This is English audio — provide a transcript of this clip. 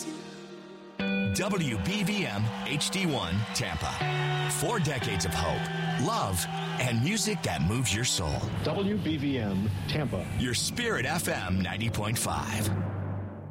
WBVM HD1 Tampa. 4 decades of hope, love, and music that moves your soul. WBVM Tampa. Your Spirit FM 90.5.